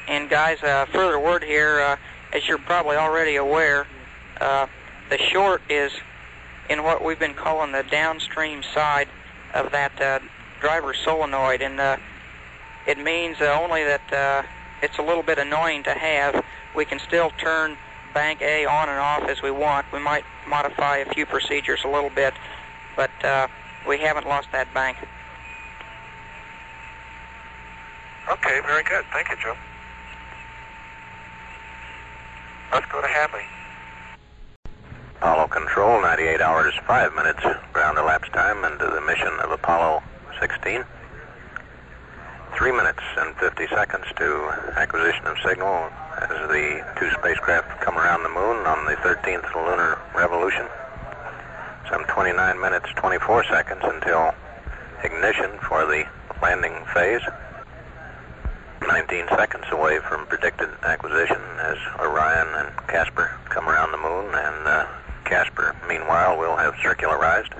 And guys, further word here, as you're probably already aware, the short is in what we've been calling the downstream side of that driver solenoid, and it means only that it's a little bit annoying to have. We can still turn bank A on and off as we want. We might modify a few procedures a little bit, but we haven't lost that bank. Okay, very good. Thank you, Joe. Let's go to Hadley. Apollo Control, 98 hours, 5 minutes ground elapsed time into the mission of Apollo 16. 3 minutes and 50 seconds to acquisition of signal as the two spacecraft come around the moon on the 13th lunar revolution. Some 29 minutes, 24 seconds until ignition for the landing phase. 19 seconds away from predicted acquisition as Orion and Casper come around the moon, and Casper, meanwhile, will have circularized.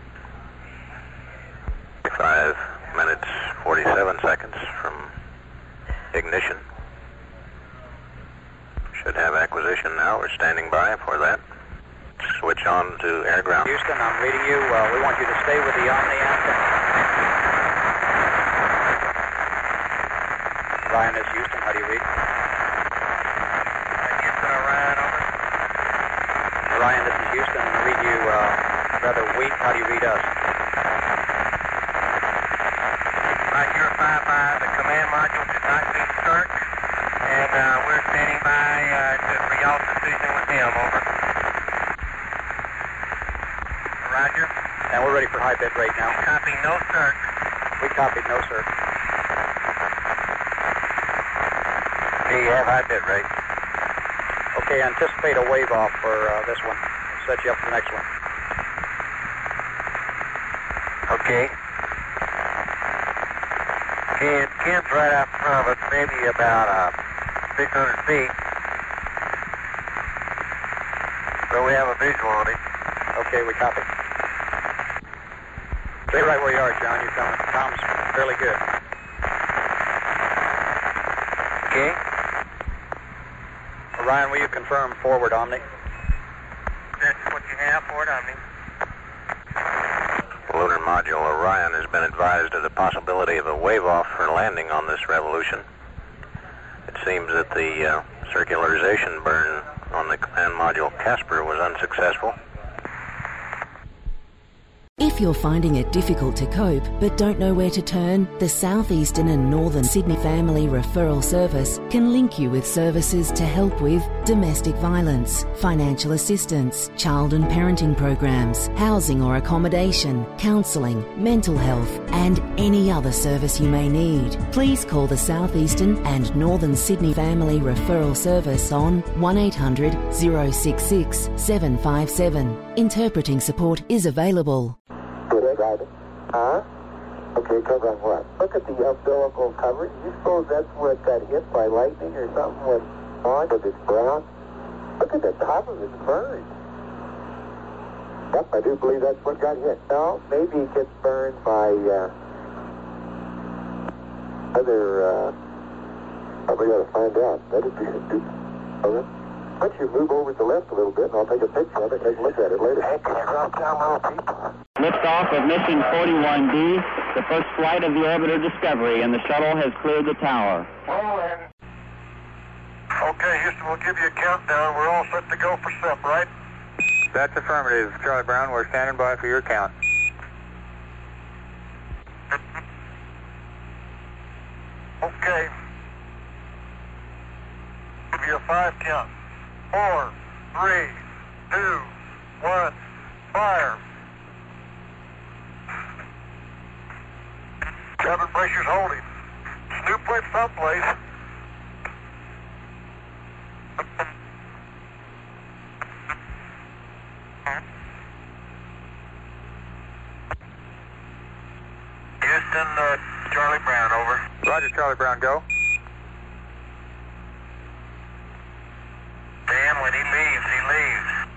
5 minutes, 47 seconds from ignition. Should have acquisition now. We're standing by for that. Switch on to air ground. Houston, I'm reading you. We want you to stay with the Omni antenna. Ryan, this is Houston. How do you read? Houston, Orion, over. Ryan, this is Houston. I read you rather weak. How do you read us? Roger, 5-5. The command module did not reach Kirk, and we're standing by for y'all's decision with him, over. Roger. And we're ready for high bit rate now. Copy, no search. We copied, no sir. Do you have high bit rate? Okay, anticipate a wave off for this one. Set you up for the next one. Okay. Ken's right out in front of us, maybe about 600 feet. So we have a visual on him. Okay, we copy. Stay right where you are, John. You're coming. Tom's fairly good. Okay. Ryan, will you confirm forward Omni? That's what you have, forward Omni. Lunar module Orion has been advised of the possibility of a wave-off for landing on this revolution. It seems that the circularization burn on the command module Casper was unsuccessful. If you're finding it difficult to cope but don't know where to turn, the Southeastern and Northern Sydney Family Referral Service can link you with services to help with domestic violence, financial assistance, child and parenting programs, housing or accommodation, counselling, mental health and any other service you may need. Please call the Southeastern and Northern Sydney Family Referral Service on 1800 066 757. Interpreting support is available. Driving. Huh? Okay, cover on what? Look at the umbilical cover. You suppose that's what got hit by lightning or something when on with it's brown? Look at the top of it burned. Yep, I do believe that's what got hit. No, maybe it gets burned by other, probably got to find out. That'd be okay. Why don't you move over to the left a little bit and I'll take a picture of it and take a look at it later. Hey, can you drop down, little people? Liftoff of mission 41D, the first flight of the orbiter Discovery, and the shuttle has cleared the tower. Okay, Houston, we'll give you a countdown. We're all set to go for SEP, right? That's affirmative, Charlie Brown. We're standing by for your count. Okay. Give you a 5 count. 4, 3, 2, 1, fire. Cabin pressure's holding. Snoop went someplace. Houston, Charlie Brown, over. Roger, Charlie Brown, go. Dan, when he leaves, he leaves.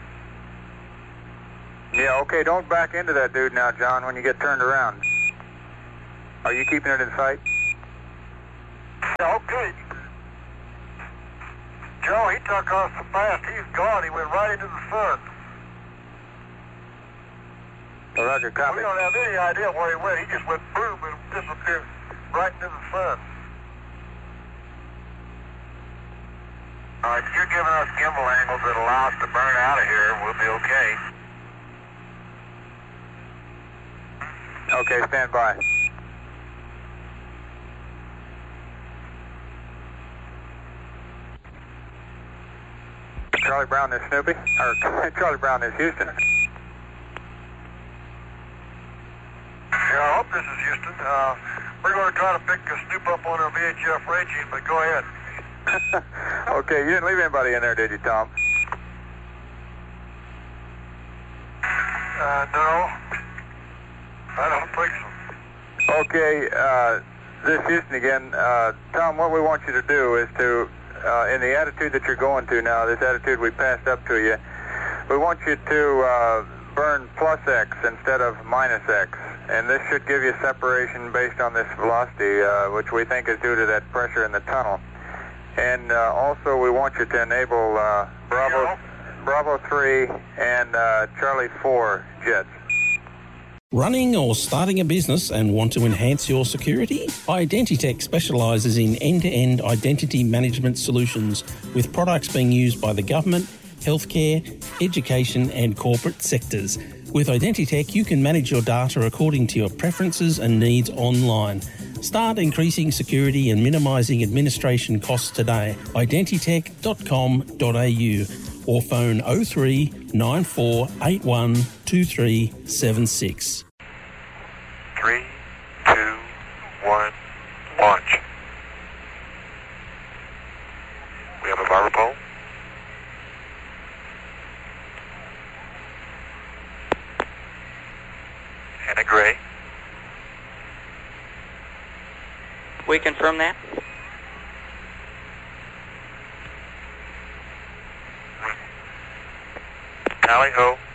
Yeah, okay, don't back into that dude now, John, when you get turned around. Are you keeping it in sight? Yeah, okay. Joe, he took off so fast. He's gone. He went right into the sun. Roger, copy. We don't have any idea where he went. He just went boom and disappeared right into the sun. All right, you're giving us gimbal angles that allow us to burn out of here. We'll be okay. Okay, stand by. Charlie Brown, this Snoopy? Or Charlie Brown, this Houston? Yeah, I hope this is Houston. We're going to try to pick Snoop up on our VHF ranging, but go ahead. Okay, you didn't leave anybody in there, did you, Tom? No. I don't think so. Okay, this is Houston again. Tom, what we want you to do is to, in the attitude that you're going to now, this attitude we passed up to you, we want you to burn plus X instead of minus X. And this should give you separation based on this velocity, which we think is due to that pressure in the tunnel. And also we want you to enable Bravo 3 and Charlie 4 jets. Running or starting a business and want to enhance your security? Identitech specialises in end-to-end identity management solutions with products being used by the government, healthcare, education and corporate sectors. With Identitech, you can manage your data according to your preferences and needs online. Start increasing security and minimising administration costs today. Identitech.com.au or phone 03 9481 2376. 3, 2, 1, launch. We have a barber pole. And a gray. We confirm that? Tally ho.